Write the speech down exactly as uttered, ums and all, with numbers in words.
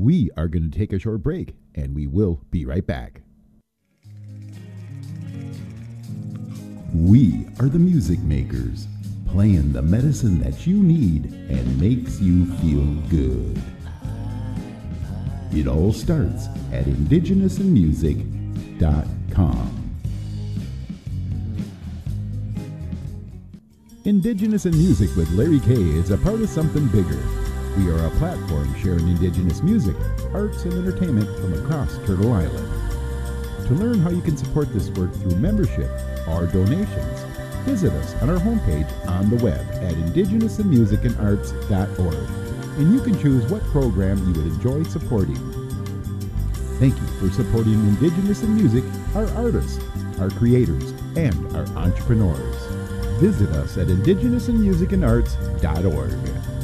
We are going to take a short break, and we will be right back. We are the music makers, playing the medicine that you need and makes you feel good. It all starts at indigenous in music dot com. Indigenous in Music with Larry K is a part of something bigger. We are a platform sharing Indigenous music, arts, and entertainment from across Turtle Island. To learn how you can support this work through membership or donations, visit us on our homepage on the web at indigenous in music and arts dot org, and you can choose what program you would enjoy supporting. Thank you for supporting Indigenous in Music, our artists, our creators, and our entrepreneurs. Visit us at indigenous in music and arts dot org.